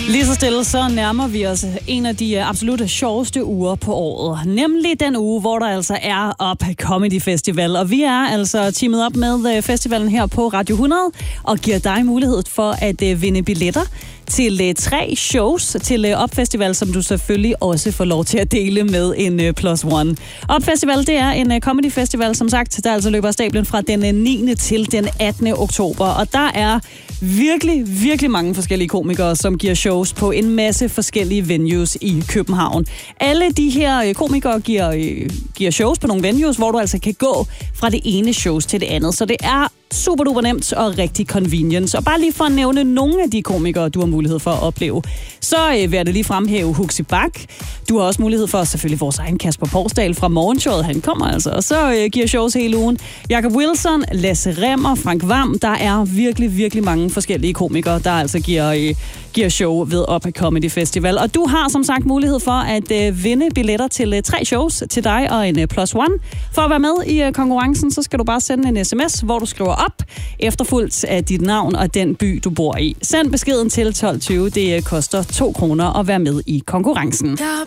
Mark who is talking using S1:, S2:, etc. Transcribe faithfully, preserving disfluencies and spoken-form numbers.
S1: Lige så stille, så nærmer vi os en af de absolut sjoveste uger på året. Nemlig den uge, hvor der altså er Up Comedy Festival. Og vi er altså teamet op med festivalen her på Radio hundrede og giver dig mulighed for at vinde billetter til tre shows til Up Festival, som du selvfølgelig også får lov til at dele med en plus one. Up Festival, det er en comedy festival, som sagt, der altså løber af stablen fra den niende til den attende oktober. Og der er virkelig, virkelig mange forskellige komikere, som giver shows på en masse forskellige venues i København. Alle de her komikere giver, giver shows på nogle venues, hvor du altså kan gå fra det ene shows til det andet. Så det er super duper nemt og rigtig convenient. Og bare lige for at nævne nogle af de komikere, du har mulighed for at opleve, så øh, vil jeg det lige fremhæve Huxi Bak. Du har også mulighed for selvfølgelig vores egen Kasper Porsdal fra Morgenshowet. Han kommer altså, og så øh, giver shows hele ugen. Jakob Wilson, Lasse Remmer, Frank Hvam. Der er virkelig, virkelig mange forskellige komikere, der altså giver, øh, giver show ved Up Comedy Festival. Og du har som sagt mulighed for at øh, vinde billetter til øh, tre shows til dig og en øh, plus one. For at være med i øh, konkurrencen, så skal du bare sende en sms, hvor du skriver op, efterfulgt af dit navn og den by, du bor i. Send beskeden til tolv tyve. Det koster to kroner at være med i konkurrencen.